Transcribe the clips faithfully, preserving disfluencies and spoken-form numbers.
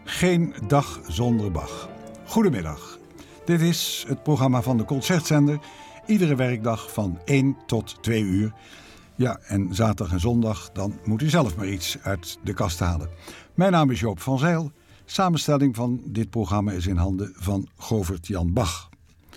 Geen dag zonder Bach. Goedemiddag. Dit is het programma van de Concertzender. Iedere werkdag van één tot twee uur. Ja, en zaterdag en zondag, dan moet u zelf maar iets uit de kast halen. Mijn naam is Joop van Zijl. Samenstelling van dit programma is in handen van Govert Jan Bach.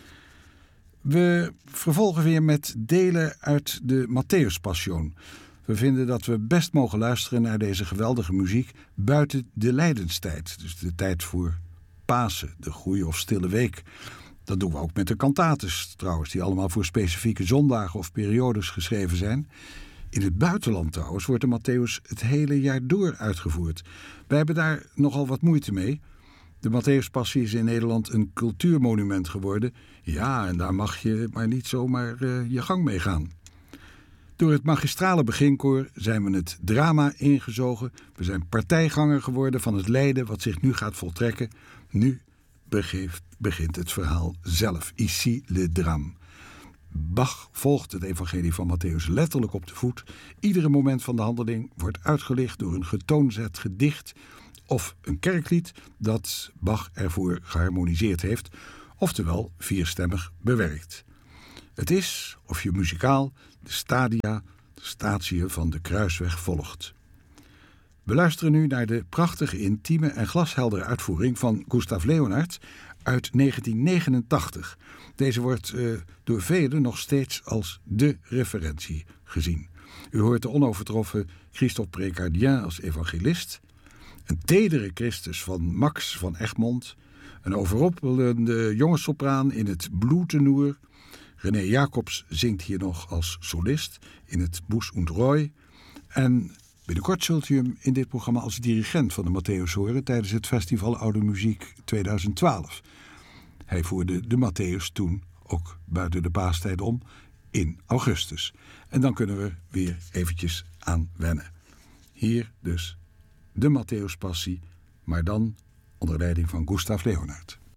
We vervolgen weer met delen uit de Matthäuspassion. We vinden dat we best mogen luisteren naar deze geweldige muziek buiten de lijdenstijd. Dus de tijd voor Pasen, de Goeie of Stille Week. Dat doen we ook met de cantates trouwens, die allemaal voor specifieke zondagen of periodes geschreven zijn. In het buitenland trouwens wordt de Matthäus het hele jaar door uitgevoerd. Wij hebben daar nogal wat moeite mee. De Matthäuspassie is in Nederland een cultuurmonument geworden. Ja, en daar mag je maar niet zomaar uh, je gang mee gaan. Door het magistrale beginkoor zijn we het drama ingezogen. We zijn partijganger geworden van het lijden wat zich nu gaat voltrekken. Nu begeeft, begint het verhaal zelf. Ici le drame. Bach volgt het evangelie van Matthäus letterlijk op de voet. Iedere moment van de handeling wordt uitgelicht door een getoonzet gedicht of een kerklied dat Bach ervoor geharmoniseerd heeft, oftewel vierstemmig bewerkt. Het is, of je muzikaal, de stadia, de statiën van de kruisweg volgt. We luisteren nu naar de prachtige, intieme en glasheldere uitvoering van Gustav Leonhardt uit negentien negenentachtig. Deze wordt uh, door velen nog steeds als de referentie gezien. U hoort de onovertroffen Christophe Précardien als evangelist, een tedere Christus van Max van Egmond, een overrompelende jonge sopraan in het bloedtenoer. René Jacobs zingt hier nog als solist in het Bouche und Roy. En binnenkort zult u hem in dit programma als dirigent van de Matthäus horen tijdens het Festival Oude Muziek tweeduizend twaalf. Hij voerde de Matthäus toen ook buiten de paastijd om in augustus. En dan kunnen we weer eventjes aan wennen. Hier dus de Matthäuspassie, maar dan onder leiding van Gustav Leonhardt.